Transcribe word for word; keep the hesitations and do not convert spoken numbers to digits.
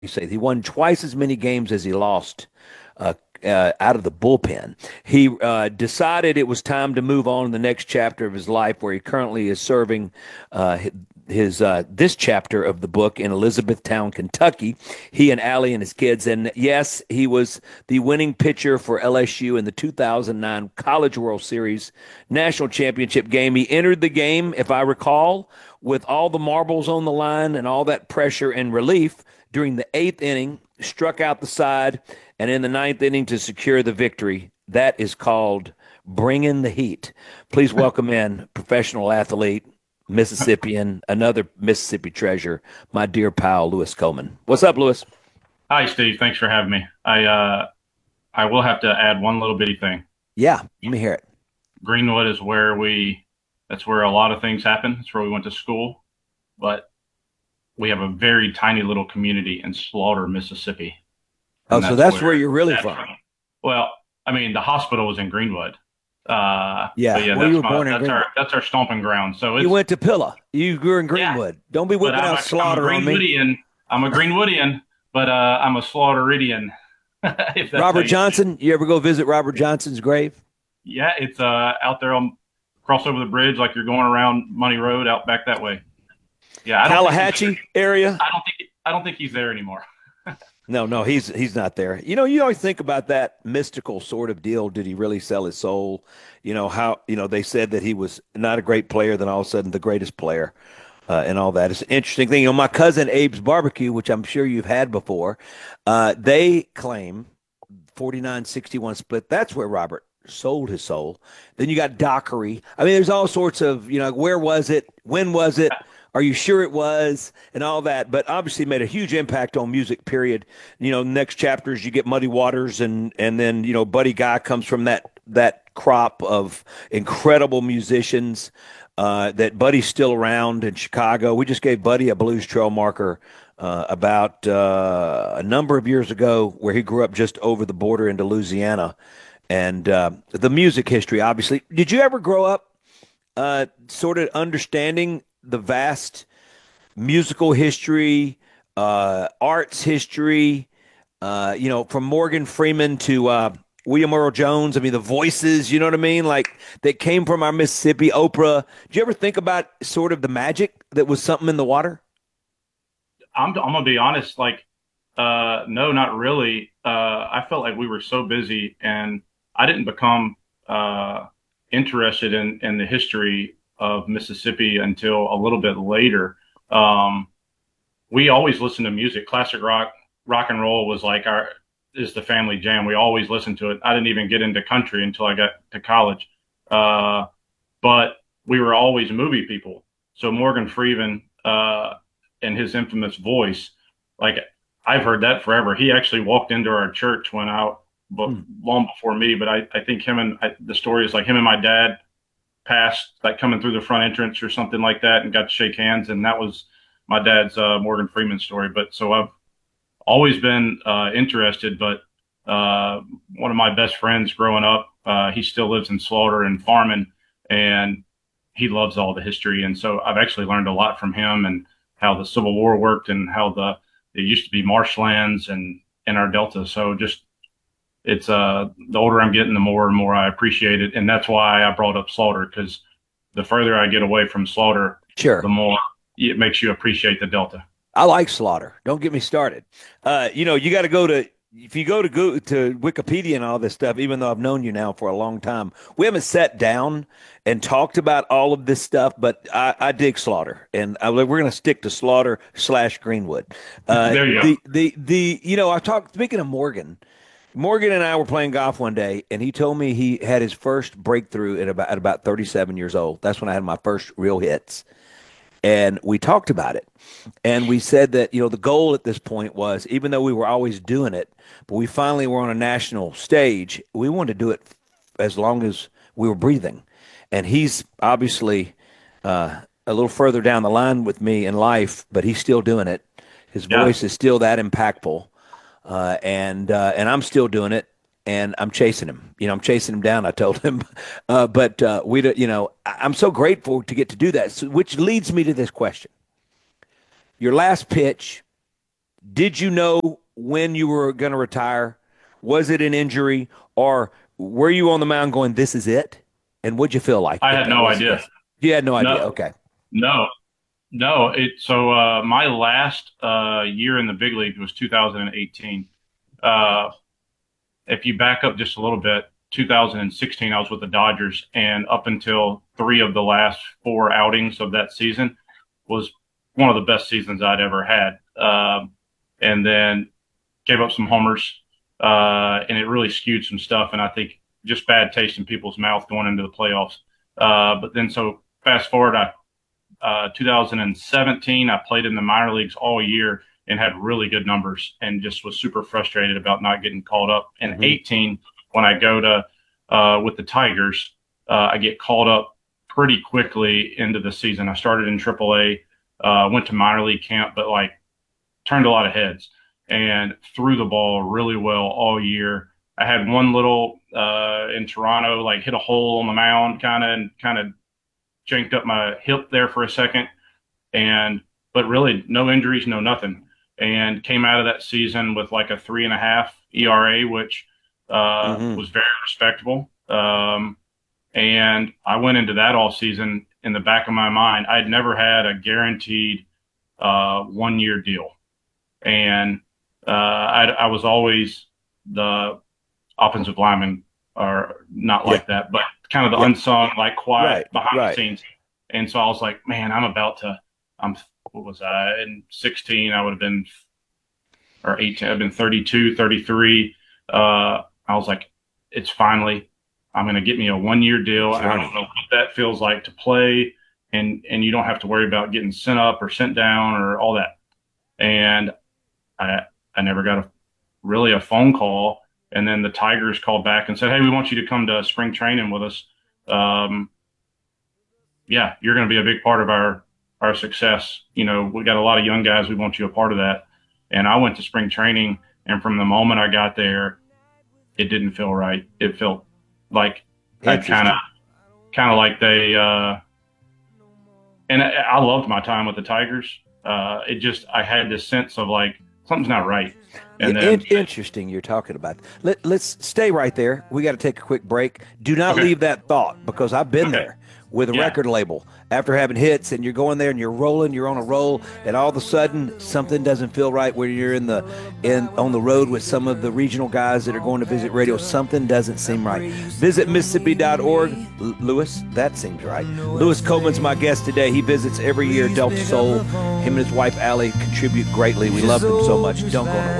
you say he won twice as many games as he lost uh, uh, out of the bullpen. He uh, decided it was time to move on to the next chapter of his life, where he currently is serving uh, his uh, this chapter of the book in Elizabethtown, Kentucky. He and Allie and his kids, and yes, he was the winning pitcher for L S U in the two thousand nine College World Series national championship game. He entered the game, if I recall, with all the marbles on the line and all that pressure and relief during the eighth inning, struck out the side, and in the ninth inning to secure the victory. That is called bringing the heat. Please welcome in professional athlete, Mississippian, another Mississippi treasure, my dear pal, Lewis Coleman. What's up, Lewis? Hi, Steve. Thanks for having me. I uh, I will have to add one little bitty thing. Yeah, let me hear it. Greenwood is where we, that's where a lot of things happen. It's where we went to school, but we have a very tiny little community in Slaughter, Mississippi, Oh, and so that's that's where where you're really that's from. from. Well, I mean, the hospital was in Greenwood, uh, but Yeah, yeah, well, you that's were my born in that's our Greenwood. that's our stomping ground. So You it's went to Pilla. You grew in yeah, Greenwood. Don't be but whipping I'm out a I'm a slaughter on me. Greenwoodian. I'm a Greenwoodian, but uh, I'm a Slaughteridian, if that's how Robert you say it. Johnson, you ever go visit Robert Johnson's grave? Yeah, it's uh out there on cross over the bridge like you're going around Money Road out back that way. Yeah, I don't think he's Tallahatchie area? I don't think I don't think he's there anymore. No, no, he's he's not there. You know, you always think about that mystical sort of deal. Did he really sell his soul? You know how you know they said that he was not a great player, then all of a sudden the greatest player, uh, and all that. It's an interesting thing. You know, my cousin Abe's Barbecue, which I'm sure you've had before, uh, they claim forty-nine sixty-one split. That's where Robert sold his soul. Then you got Dockery. I mean, there's all sorts of, you know, where was it? When was it? Are you sure it was? And all that. But obviously made a huge impact on music, period. You know, next chapters you get Muddy Waters and and then, you know, Buddy Guy comes from that that crop of incredible musicians. Uh, that Buddy's still around in Chicago. We just gave Buddy a Blues Trail marker uh, about uh, a number of years ago, where he grew up just over the border into Louisiana, and uh, the music history. Obviously, did you ever grow up uh, sort of understanding the vast musical history, uh, arts history? Uh, you know, from Morgan Freeman to uh, William Earl Jones. I mean, the voices. You know what I mean? Like that came from our Mississippi. Oprah. Did you ever think about sort of the magic that was something in the water? I'm I'm gonna be honest, like uh no, not really. Uh I felt like we were so busy and I didn't become uh interested in in the history of Mississippi until a little bit later. Um we always listened to music. Classic rock, rock and roll was like our is the family jam. We always listened to it. I didn't even get into country until I got to college. Uh but we were always movie people. So Morgan Freeman, uh, and his infamous voice, like I've heard that forever. He actually walked into our church when out, but Hmm. long before me. But I, I think him and I, the story is like him and my dad passed, like coming through the front entrance or something like that, and got to shake hands. And that was my dad's uh, Morgan Freeman story. But so I've always been uh, interested. But uh, one of my best friends growing up, uh, he still lives in Slaughter and farming, and he loves all the history. And so I've actually learned a lot from him and how the Civil War worked and how the it used to be marshlands and in our Delta. So just it's uh the older I'm getting, the more and more I appreciate it, and that's why I brought up Slaughter because the further I get away from Slaughter, the Sure. more it makes you appreciate the Delta. I like slaughter. Don't get me started. Uh, you know, you got to go to if you go to go to Wikipedia and all this stuff. Even though I've known you now for a long time, we haven't sat down and talked about all of this stuff. But I, I dig slaughter, and I, we're going to stick to slaughter slash Greenwood. Uh, There you go. the the the you know, I talked. Speaking of Morgan, Morgan and I were playing golf one day, and he told me he had his first breakthrough at about at about thirty-seven years old. That's when I had my first real hits, and we talked about it. And we said that, you know, the goal at this point was, even though we were always doing it, but we finally were on a national stage, we wanted to do it as long as we were breathing. And he's obviously uh, a little further down the line with me in life, but he's still doing it. His Yeah. voice is still that impactful. Uh, and uh, and I'm still doing it, and I'm chasing him. You know, I'm chasing him down. I told him, uh, but uh, we, don't- you know, I- I'm so grateful to get to do that. So, which leads me to this question: your last pitch Did you know when you were going to retire? Was it an injury, or were you on the mound going, "This is it"? And what'd you feel like I if had that no was the idea. case? You had no idea. No, Okay. no, no. It so uh, my last uh, year in the big league was two thousand eighteen. Uh, if you back up just a little bit, two thousand sixteen, I was with the Dodgers, and up until three of the last four outings of that season was one of the best seasons I'd ever had. Um, and then gave up some homers, uh, and it really skewed some stuff. And I think just bad taste in people's mouth going into the playoffs. Uh, but then, so fast forward, I uh, two thousand seventeen, I played in the minor leagues all year and had really good numbers, and just was super frustrated about not getting called up. And Mm-hmm. eighteen, when I go to uh, with the Tigers, uh, I get called up pretty quickly into the season. I started in triple A, uh, went to minor league camp, but like turned a lot of heads and threw the ball really well all year. I had one little uh, in Toronto, like hit a hole on the mound, kind of, and kind of janked up my hip there for a second, and but really no injuries, no nothing, and came out of that season with like a three and a half E R A, which uh, Mm-hmm. was very respectable. Um, and I went into that all season in the back of my mind. I'd never had a guaranteed uh, one year deal, and uh, I, I was always the offensive lineman, or not Yeah. like that, but kind of the Yeah. unsung, like quiet Right. behind Right. the scenes. And so I was like, man, I'm about to, I'm, what was I in sixteen? I would have been, or eighteen, I've been thirty-two, thirty-three. Uh, I was like, it's finally, I'm going to get me a one year deal. And I don't know what that feels like to play. And, and you don't have to worry about getting sent up or sent down or all that. And I, I never got a really a phone call. And then the Tigers called back and said, "Hey, we want you to come to spring training with us. Um, yeah, you're going to be a big part of our our success. You know, we got a lot of young guys. We want you a part of that." And I went to spring training, and from the moment I got there, it didn't feel right. It felt like I kind of kind of like they. Uh, and I, I loved my time with the Tigers. Uh, it just I had this sense of like something's not right. And Yeah, then in- interesting you're talking about. Let, let's stay right there. We got to take a quick break. Do not okay, leave that thought, because I've been okay, there with a yeah, record label after having hits, and you're going there and you're rolling, you're on a roll, and all of a sudden something doesn't feel right when you're in the in on the road with some of the regional guys that are going to visit radio. Something doesn't seem right. Visit Mississippi dot org. L- Lewis, that seems right. Lewis Coleman's my guest today. He visits every year Delta Soul. Him and his wife Allie contribute greatly. We love them so much. Don't go nowhere.